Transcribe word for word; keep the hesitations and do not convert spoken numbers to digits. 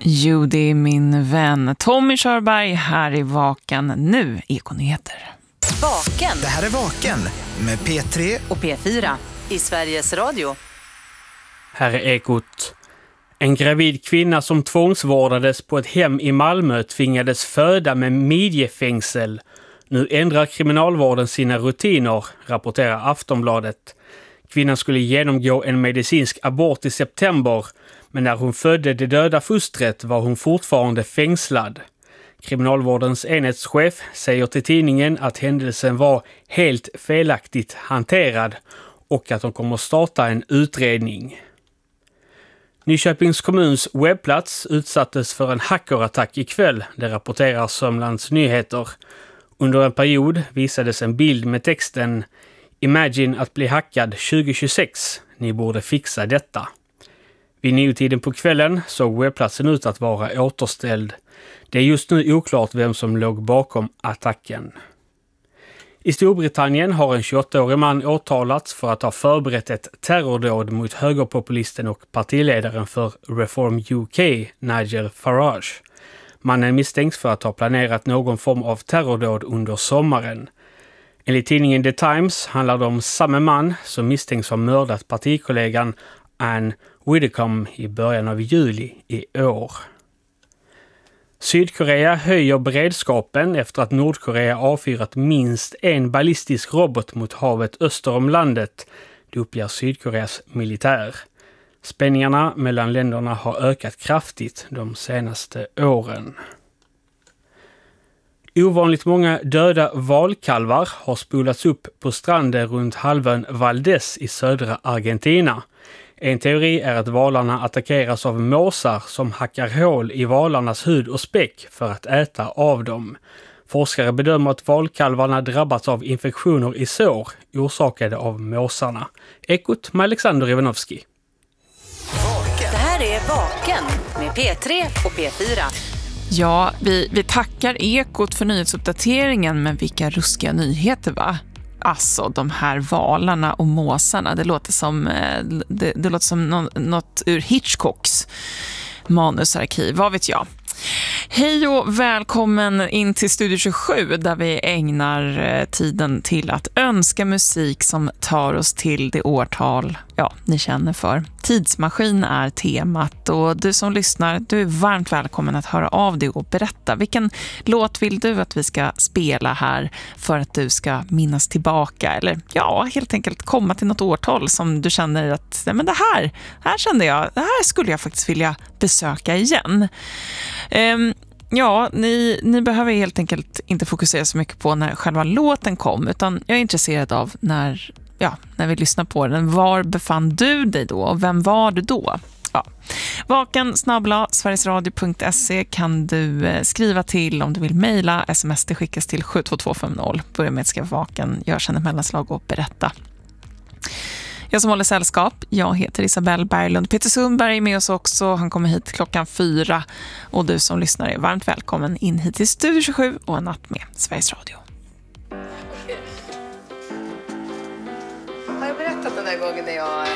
Judy, min vän. Tommy Körberg här i Vaken. Nu Ekonyheter. Vaken. Det här är Vaken med P tre och P fyra i Sveriges Radio. Här är Ekot. En gravid kvinna som tvångsvårdades på ett hem i Malmö tvingades föda med midjefängsel. Nu ändrar kriminalvården sina rutiner, rapporterar Aftonbladet. Kvinnan skulle genomgå en medicinsk abort i september, men när hon födde det döda fostret var hon fortfarande fängslad. Kriminalvårdens enhetschef säger till tidningen att händelsen var helt felaktigt hanterad och att de kommer att starta en utredning. Nyköpings kommuns webbplats utsattes för en hackerattack ikväll, det rapporterar Sörmlands Nyheter. Under en period visades en bild med texten "Imagine att bli hackad tjugo tjugosex. Ni borde fixa detta." Vid niotiden på kvällen såg webbplatsen ut att vara återställd. Det är just nu oklart vem som låg bakom attacken. I Storbritannien har en tjugoåttaårig man åtalats för att ha förberett ett terrordåd mot högerpopulisten och partiledaren för Reform U K, Nigel Farage. Mannen misstänks för att ha planerat någon form av terrordåd under sommaren. Enligt tidningen The Times handlar det om samma man som misstänks ha mördat partikollegan Anne Widdecombe i början av juli i år. Sydkorea höjer beredskapen efter att Nordkorea avfyrat minst en ballistisk robot mot havet öster om landet, det uppger Sydkoreas militär. Spänningarna mellan länderna har ökat kraftigt de senaste åren. Ovanligt många döda valkalvar har spolats upp på stranden runt halvön Valdés i södra Argentina. En teori är att valarna attackeras av måsar som hackar hål i valarnas hud och späck för att äta av dem. Forskare bedömer att valkalvarna drabbats av infektioner i sår orsakade av måsarna. Ekot med Alexander Ivanovski. Det här är Vaken med P tre och P fyra. Ja, vi, vi tackar Ekot för nyhetsuppdateringen, men vilka ruskiga nyheter, va? Alltså, de här valarna och måsarna, det låter som, det, det låter som något, något ur Hitchcocks manusarkiv, vad vet jag. Hej och välkommen in till Studio tjugosju där vi ägnar tiden till att önska musik som tar oss till det årtal, ja, ni känner för. Tidsmaskin är temat och du som lyssnar, du är varmt välkommen att höra av dig och berätta. Vilken låt vill du att vi ska spela här för att du ska minnas tillbaka eller ja, helt enkelt komma till något årtal som du känner att ja, men det här, här kände jag, det här skulle jag faktiskt vilja besöka igen. Um, Ja, ni, ni behöver helt enkelt inte fokusera så mycket på när själva låten kom, utan jag är intresserad av när, ja, när vi lyssnar på den. Var befann du dig då och vem var du då? Ja. Vaken snabbla sverigesradio punkt se kan du skriva till om du vill mejla. Sms det skickas till sju två två fem noll. Börja med att skriva Vaken, gör sedan ett mellanslag och berätta. Jag som håller sällskap, jag heter Isabelle Berglund. Peter Sundberg är med oss också. Han kommer hit klockan fyra. Och du som lyssnar är varmt välkommen in hit till Studio tjugosju och en natt med Sveriges Radio.